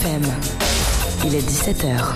FM. Il est 17h.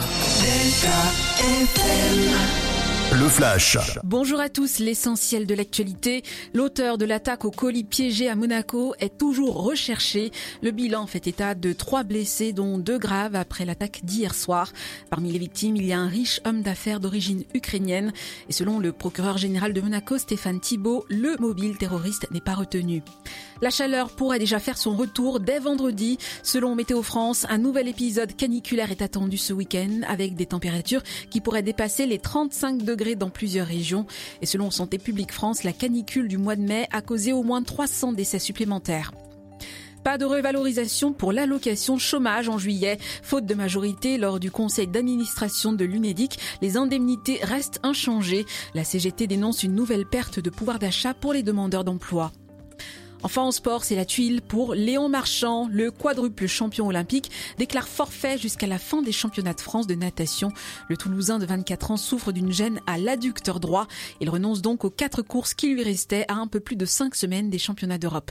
Le Flash. Bonjour à tous, l'essentiel de l'actualité. L'auteur de l'attaque au colis piégé à Monaco est toujours recherché. Le bilan fait état de 3 blessés, dont 2 graves après l'attaque d'hier soir. Parmi les victimes, il y a un riche homme d'affaires d'origine ukrainienne. Et selon le procureur général de Monaco, Stéphane Thibault, le mobile terroriste n'est pas retenu. La chaleur pourrait déjà faire son retour dès vendredi. Selon Météo France, un nouvel épisode caniculaire est attendu ce week-end avec des températures qui pourraient dépasser les 35 degrés dans plusieurs régions. Et selon Santé publique France, la canicule du mois de mai a causé au moins 300 décès supplémentaires. Pas de revalorisation pour l'allocation chômage en juillet. Faute de majorité lors du conseil d'administration de l'Unédic, les indemnités restent inchangées. La CGT dénonce une nouvelle perte de pouvoir d'achat pour les demandeurs d'emploi. Enfin en sport, c'est la tuile pour Léon Marchand. Le quadruple champion olympique déclare forfait jusqu'à la fin des championnats de France de natation. Le Toulousain de 24 ans souffre d'une gêne à l'adducteur droit. Il renonce donc aux 4 courses qui lui restaient à un peu plus de 5 semaines des championnats d'Europe.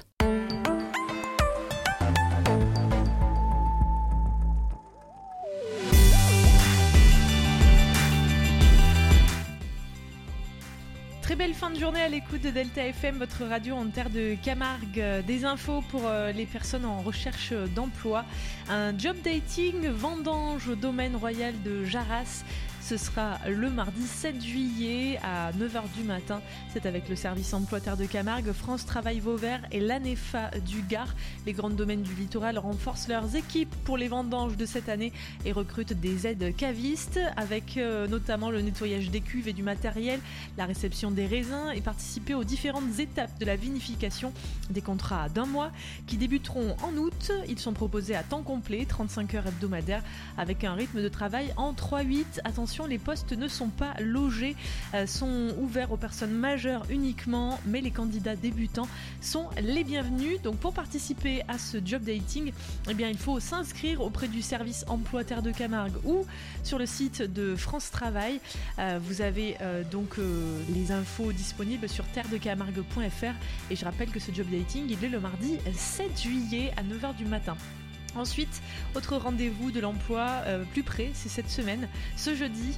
Très belle fin de journée à l'écoute de Delta FM, votre radio en terre de Camargue. Des infos pour les personnes en recherche d'emploi. Un job dating vendange au domaine royal de Jarras. Ce sera le mardi 7 juillet à 9h du matin. C'est avec le service emploi Terre de Camargue, France Travail Vauvert et l'ANEFA du Gard. Les grands domaines du littoral renforcent leurs équipes pour les vendanges de cette année et recrutent des aides cavistes avec notamment le nettoyage des cuves et du matériel, la réception des raisins et participer aux différentes étapes de la vinification. Des contrats d'1 mois qui débuteront en août. Ils sont proposés à temps complet, 35 heures hebdomadaires avec un rythme de travail en 3-8. Attention, les postes ne sont pas logés, sont ouverts aux personnes majeures uniquement, mais les candidats débutants sont les bienvenus. Donc pour participer à ce job dating, eh bien, il faut s'inscrire auprès du service emploi Terre de Camargue ou sur le site de France Travail. Vous avez donc les infos disponibles sur terredecamargue.fr et je rappelle que ce job dating, il est le mardi 7 juillet à 9h du matin. Ensuite, autre rendez-vous de l'emploi plus près, c'est cette semaine, ce jeudi,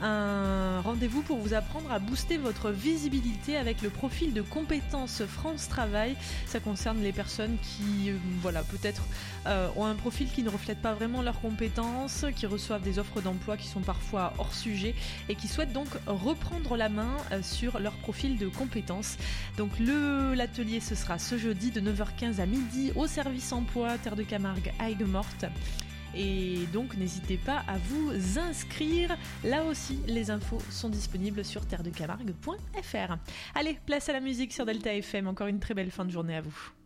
un rendez-vous pour vous apprendre à booster votre visibilité avec le profil de compétences France Travail. Ça concerne les personnes qui, peut-être ont un profil qui ne reflète pas vraiment leurs compétences, qui reçoivent des offres d'emploi qui sont parfois hors sujet et qui souhaitent donc reprendre la main sur leur profil de compétences. Donc l'atelier, ce sera ce jeudi de 9h15 à midi au service emploi Terre de Camargue à Aigues-Mortes. Et donc n'hésitez pas à vous inscrire. Là aussi, les infos sont disponibles sur terredecamargue.fr. Allez, place à la musique sur Delta FM. Encore une très belle fin de journée à vous.